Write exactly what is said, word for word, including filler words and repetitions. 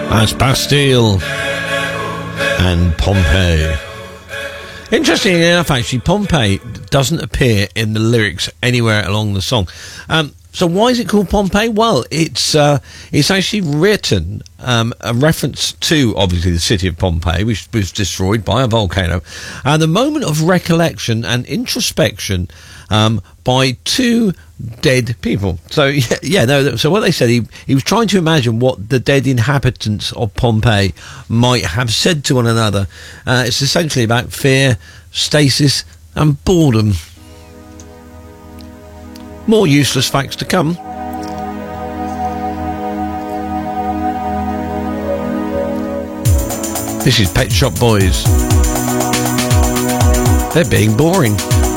That's Bastille and Pompeii. Interestingly enough, actually, Pompeii doesn't appear in the lyrics anywhere along the song. Um, so why is it called Pompeii? Well, it's uh, it's actually written um, a reference to, obviously, the city of Pompeii, which was destroyed by a volcano, and the moment of recollection and introspection um, by two dead people. So yeah, yeah, no. So what they said, he he was trying to imagine what the dead inhabitants of Pompeii might have said to one another. Uh, it's essentially about fear, stasis, and boredom. More useless facts to come. This is Pet Shop Boys. They're being boring.